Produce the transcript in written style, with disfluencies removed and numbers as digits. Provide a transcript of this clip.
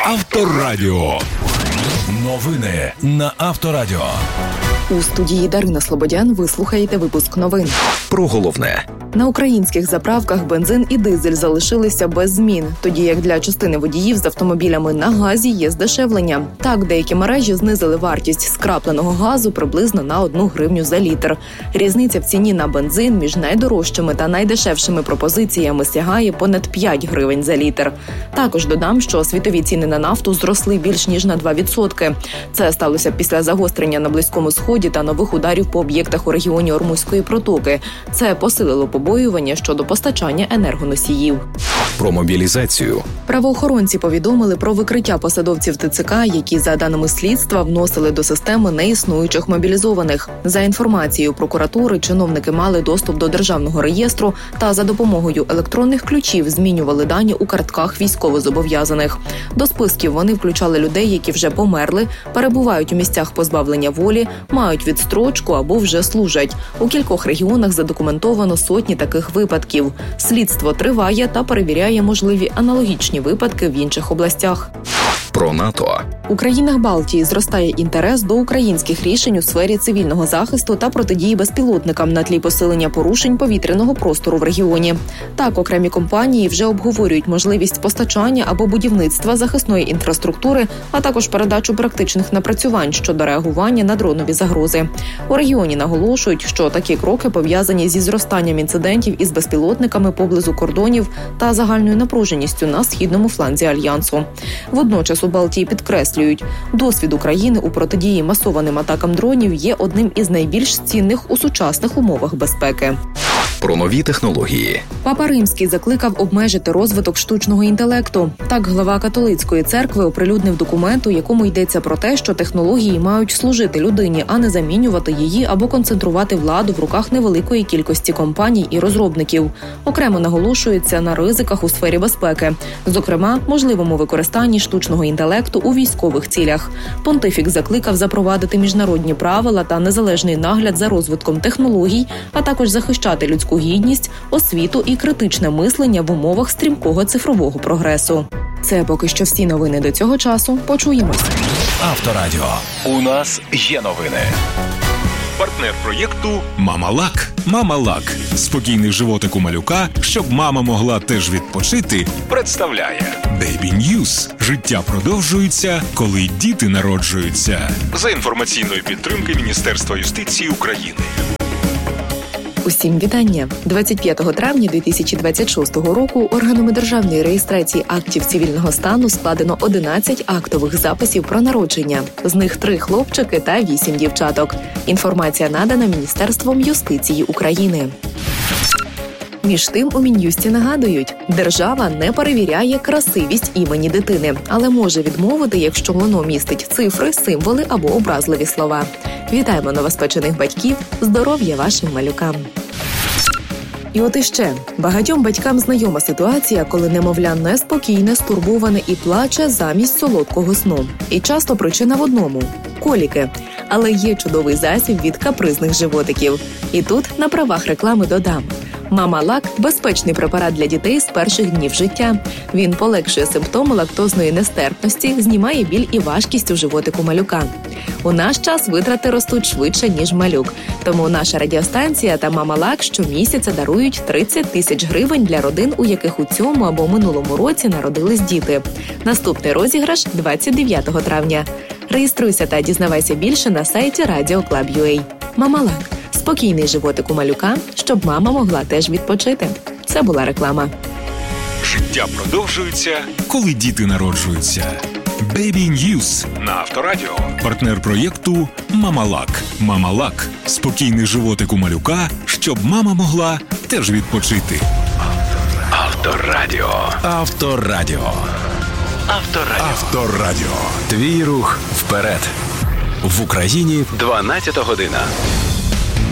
Авторадіо. Новини на Авторадіо. У студії Дарина Слободян ви слухаєте випуск новин. Про головне. На українських заправках бензин і дизель залишилися без змін, тоді як для частини водіїв з автомобілями на газі є здешевлення. Так, деякі мережі знизили вартість скрапленого газу приблизно на 1 гривню за літр. Різниця в ціні на бензин між найдорожчими та найдешевшими пропозиціями сягає понад 5 гривень за літр. Також додам, що світові ціни на нафту зросли більш ніж на 2%. Це сталося після загострення на Близькому Сході та нових ударів по об'єктах у регіоні Ормузької протоки. Це посилило побоювання щодо постачання енергоносіїв. Про мобілізацію. Правоохоронці повідомили про викриття посадовців ТЦК, які, за даними слідства, вносили до системи неіснуючих мобілізованих. За інформацією прокуратури, чиновники мали доступ до державного реєстру та за допомогою електронних ключів змінювали дані у картках військовозобов'язаних. До списків вони включали людей, які вже померли, перебувають у місцях позбавлення волі, мають відстрочку або вже служать. У кількох регіонах задокументовано сотні таких випадків. Слідство триває та перевіряє можливі аналогічні випадки в інших областях. Про НАТО. У країнах Балтії зростає інтерес до українських рішень у сфері цивільного захисту та протидії безпілотникам на тлі посилення порушень повітряного простору в регіоні. Так, окремі компанії вже обговорюють можливість постачання або будівництва захисної інфраструктури, а також передачу практичних напрацювань щодо реагування на дронові загрози. У регіоні наголошують, що такі кроки пов'язані зі зростанням інцидентів із безпілотниками поблизу кордонів та загальною напруженістю на східному фланзі Альянсу. Водночас у Балтії підкреслюють, досвід України у протидії масованим атакам дронів є одним із найбільш цінних у сучасних умовах безпеки. Про нові технології. Папа Римський закликав обмежити розвиток штучного інтелекту. Так, глава католицької церкви оприлюднив документ, у якому йдеться про те, що технології мають служити людині, а не замінювати її або концентрувати владу в руках невеликої кількості компаній і розробників. Окремо наголошується на ризиках у сфері безпеки, зокрема, можливому використанні штучного інтелекту у військових цілях. Понтифік закликав запровадити міжнародні правила та незалежний нагляд за розвитком технологій, а також захищати людську гідність, освіту і критичне мислення в умовах стрімкого цифрового прогресу. Це поки що всі новини до цього часу. Почуємось. Авторадіо. У нас є новини. Партнер проєкту «Мама-Лак». «Мама-Лак» – спокійний животик у малюка, щоб мама могла теж відпочити, представляє Baby News. Життя продовжується, коли діти народжуються. За інформаційної підтримки Міністерства юстиції України. Усім вітання! 25 травня 2026 року органами державної реєстрації актів цивільного стану складено 11 актових записів про народження. З них 3 хлопчики та 8 дівчаток. Інформація надана Міністерством юстиції України. Між тим, у Мін'юсті нагадують, держава не перевіряє красивість імені дитини, але може відмовити, якщо воно містить цифри, символи або образливі слова. Вітаємо новоспечених батьків, здоров'я вашим малюкам! І от іще. Багатьом батькам знайома ситуація, коли немовля неспокійне, стурбоване і плаче замість солодкого сну. І часто причина в одному – коліки. Але є чудовий засіб від капризних животиків. І тут на правах реклами додам. Мама-Лак – безпечний препарат для дітей з перших днів життя. Він полегшує симптоми лактозної нестерпності, знімає біль і важкість у животику малюка. У наш час витрати ростуть швидше, ніж малюк. Тому наша радіостанція та Мама-Лак щомісяця дарують 30 тисяч гривень для родин, у яких у цьому або минулому році народились діти. Наступний розіграш – 29 травня. Реєструйся та дізнавайся більше на сайті Radio Club.ua. Мама-Лак – спокійний животик у малюка, щоб мама могла теж відпочити. Це була реклама. Життя продовжується, коли діти народжуються. Baby News на Авторадіо. Партнер проєкту «Мама-Лак». «Мама-Лак» – спокійний животик у малюка, щоб мама могла теж відпочити. Авторадіо. Авторадіо. Авторадіо. Авторадіо. Твій рух вперед. В Україні 12 година.